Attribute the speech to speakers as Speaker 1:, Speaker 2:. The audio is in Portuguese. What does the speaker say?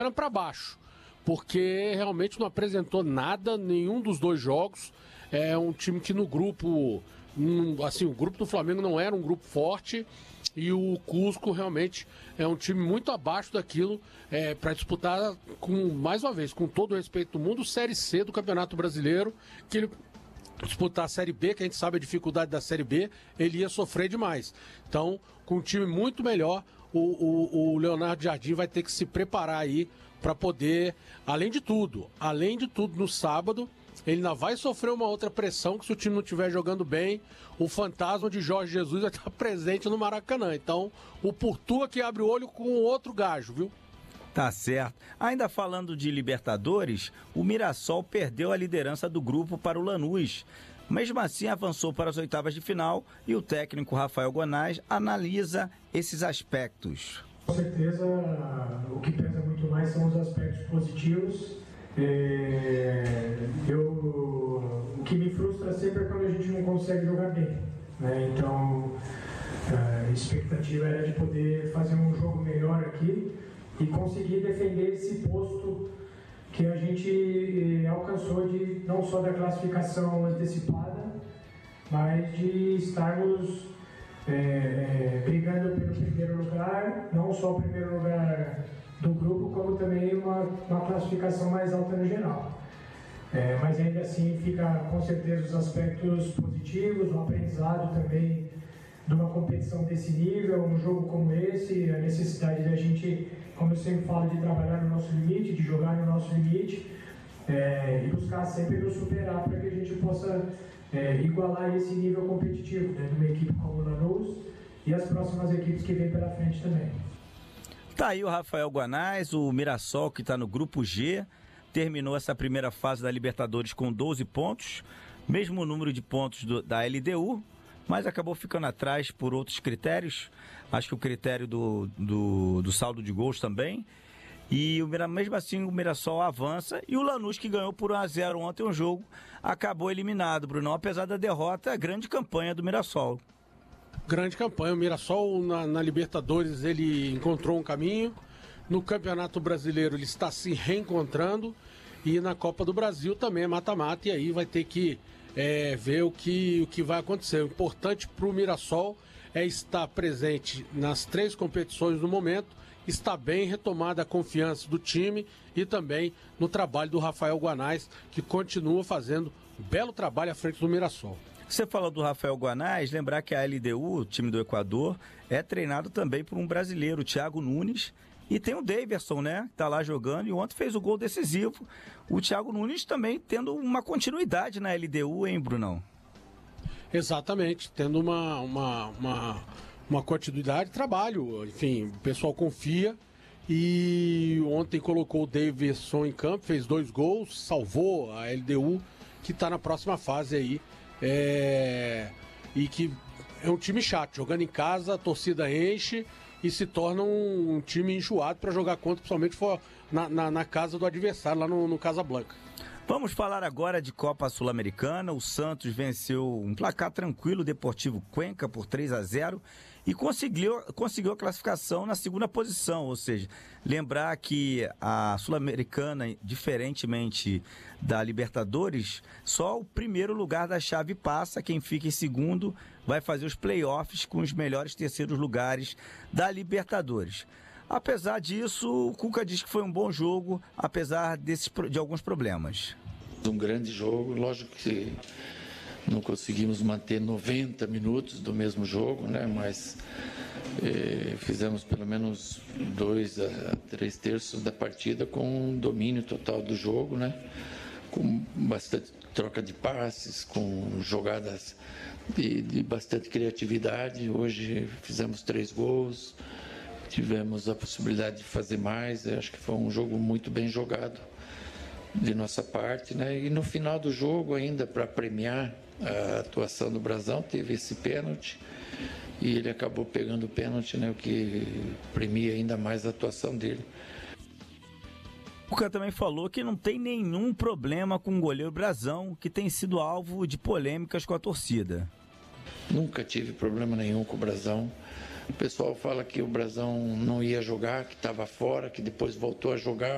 Speaker 1: para baixo, porque realmente não apresentou nada, nenhum dos dois jogos. É um time que no grupo, assim, o grupo do Flamengo não era um grupo forte, e o Cusco realmente é um time muito abaixo daquilo para disputar, mais uma vez, com todo o respeito do mundo, Série C do Campeonato Brasileiro, que ele disputar a Série B, que a gente sabe a dificuldade da Série B, ele ia sofrer demais. Então, com um time muito melhor, o Leonardo Jardim vai ter que se preparar aí para poder, além de tudo, no sábado, ele ainda vai sofrer uma outra pressão, que se o time não estiver jogando bem, o fantasma de Jorge Jesus vai estar presente no Maracanã. Então, o Portuga que abre o olho com outro gajo, viu?
Speaker 2: Tá certo. Ainda falando de Libertadores, o Mirassol perdeu a liderança do grupo para o Lanús. Mesmo assim, avançou para as oitavas de final e o técnico Rafael Gonais analisa esses aspectos.
Speaker 3: Com certeza, o que pesa muito mais são os aspectos positivos. O que me frustra sempre é quando a gente não consegue jogar bem, né? Então, a expectativa era de poder fazer um jogo melhor aqui e conseguir defender esse posto que a gente alcançou, de não só da classificação antecipada, mas de estarmos brigando pelo primeiro lugar, não só o primeiro lugar do grupo, como também uma classificação mais alta no geral. Mas ainda assim fica com certeza os aspectos positivos, o aprendizado também de uma competição desse nível, um jogo como esse, a necessidade da gente, como eu sempre falo, de trabalhar no nosso limite, de jogar no nosso limite, e buscar sempre nos superar para que a gente possa igualar esse nível competitivo, né, de uma equipe como o Lanús e as próximas equipes que vêm pela frente também.
Speaker 2: Tá aí o Rafael Gonais, o Mirassol, que está no grupo G, terminou essa primeira fase da Libertadores com 12 pontos, mesmo número de pontos da LDU, mas acabou ficando atrás por outros critérios. Acho que o critério do saldo de gols também. E mesmo assim o Mirassol avança, e o Lanús, que ganhou por 1-0 ontem um jogo, acabou eliminado, Brunão, apesar da derrota, a grande campanha do Mirassol.
Speaker 1: Grande campanha, o Mirassol na Libertadores ele encontrou um caminho, no Campeonato Brasileiro ele está se reencontrando, e na Copa do Brasil também é mata-mata, e aí vai ter que ver o que vai acontecer. O importante para o Mirassol é estar presente nas 3 competições no momento, está bem retomada a confiança do time e também no trabalho do Rafael Gonais, que continua fazendo um belo trabalho à frente do Mirassol.
Speaker 2: Você falou do Rafael Gonais, lembrar que a LDU, o time do Equador, é treinado também por um brasileiro, o Thiago Nunes, e tem o Daverson, né, que tá lá jogando, e ontem fez o gol decisivo. O Thiago Nunes também tendo uma continuidade na LDU, hein, Brunão?
Speaker 1: Exatamente, tendo uma continuidade de trabalho, enfim, o pessoal confia, e ontem colocou o Daverson em campo, fez 2 gols, salvou a LDU, que está na próxima fase aí, e que é um time chato, jogando em casa, a torcida enche e se torna um time enjoado para jogar contra, principalmente for na casa do adversário, lá no Casablanca.
Speaker 2: Vamos falar agora de Copa Sul-Americana. O Santos venceu um placar tranquilo o Deportivo Cuenca por 3-0 e conseguiu a classificação na segunda posição, ou seja, lembrar que a Sul-Americana, diferentemente da Libertadores, só o primeiro lugar da chave passa, quem fica em segundo vai fazer os playoffs com os melhores terceiros lugares da Libertadores. Apesar disso, o Cuca diz que foi um bom jogo, apesar de alguns problemas.
Speaker 4: Um grande jogo, lógico que não conseguimos manter 90 minutos do mesmo jogo, né? Mas fizemos pelo menos 2 a 3 terços da partida com domínio total do jogo, né? Com bastante troca de passes, com jogadas de bastante criatividade. Hoje fizemos 3 gols. Tivemos a possibilidade de fazer mais. Eu acho que foi um jogo muito bem jogado de nossa parte, né? E no final do jogo, ainda para premiar a atuação do Brasão, teve esse pênalti e ele acabou pegando o pênalti, né? O que premia ainda mais a atuação dele.
Speaker 2: O Cuca também falou que não tem nenhum problema com o goleiro Brasão, que tem sido alvo de polêmicas com a torcida.
Speaker 4: Nunca tive problema nenhum com o Brasão. O pessoal fala que o Brasão não ia jogar, que estava fora, que depois voltou a jogar.